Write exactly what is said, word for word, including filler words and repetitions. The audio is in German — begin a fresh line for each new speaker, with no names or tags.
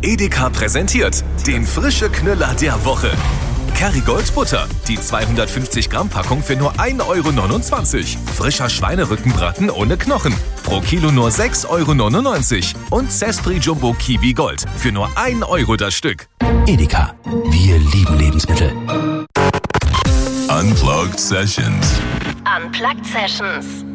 Edeka präsentiert den frische Knüller der Woche. Kerrygold Butter, die zweihundertfünfzig Gramm Packung für nur ein Euro neunundzwanzig. Frischer Schweinerückenbraten ohne Knochen, pro Kilo nur sechs Euro neunundneunzig. Und Zespri Jumbo Kiwi Gold für nur ein Euro das Stück.
Edeka, wir lieben Lebensmittel.
Unplugged Sessions.
Unplugged Sessions.